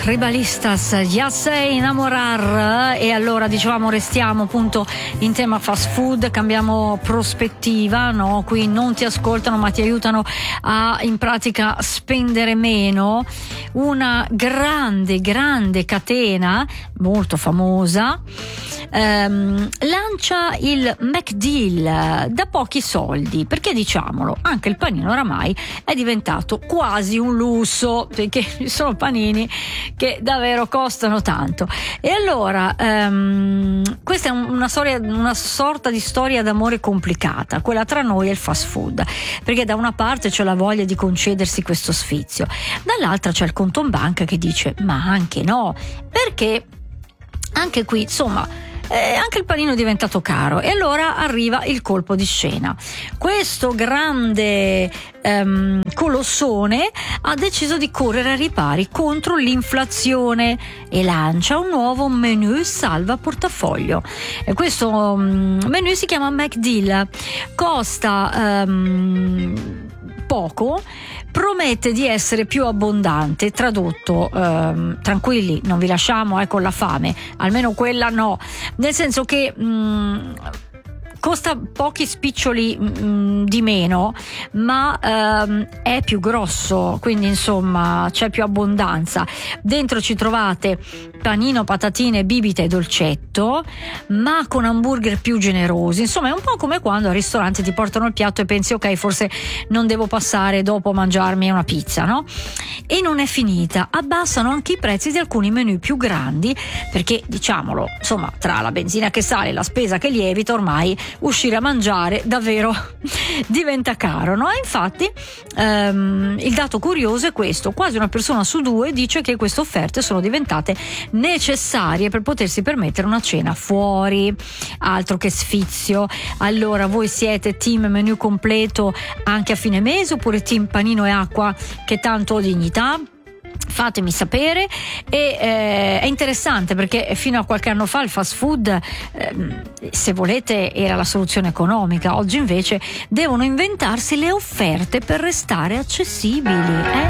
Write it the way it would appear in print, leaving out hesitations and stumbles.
Tribalistas, Ya sei enamorar. E allora dicevamo restiamo appunto in tema fast food, cambiamo prospettiva, no? Qui non ti ascoltano ma ti aiutano a in pratica spendere meno. Una grande catena molto famosa lancia il McDeal da pochi soldi, perché diciamolo, anche il panino oramai è diventato quasi un lusso, perché ci sono panini che davvero costano tanto. E allora questa è una sorta di storia d'amore complicata, quella tra noi e il fast food, perché da una parte c'è la voglia di concedersi questo sfizio, dall'altra c'è il conto in banca che dice ma anche no, perché anche qui insomma anche il panino è diventato caro. E allora arriva il colpo di scena. Questo grande colossone ha deciso di correre ai ripari contro l'inflazione e lancia un nuovo menu salva portafoglio. E questo menu si chiama McDeal, costa poco, promette di essere più abbondante. Tradotto, tranquilli, non vi lasciamo con la fame, almeno quella no, nel senso che costa pochi spiccioli di meno, ma è più grosso, quindi insomma c'è più abbondanza. Dentro ci trovate panino, patatine, bibita e dolcetto, ma con hamburger più generosi. Insomma è un po' come quando al ristorante ti portano il piatto e pensi ok, forse non devo passare dopo a mangiarmi una pizza, no? E non è finita, abbassano anche i prezzi di alcuni menù più grandi, perché diciamolo, insomma, tra la benzina che sale e la spesa che lievita ormai uscire a mangiare davvero diventa caro, no? E infatti il dato curioso è questo: quasi una persona su due dice che queste offerte sono diventate necessarie per potersi permettere una cena fuori. Altro che sfizio. Allora, voi siete team menù completo anche a fine mese oppure team panino e acqua che tanto ho dignità? Fatemi sapere. E è interessante perché fino a qualche anno fa il fast food se volete era la soluzione economica, oggi invece devono inventarsi le offerte per restare accessibili.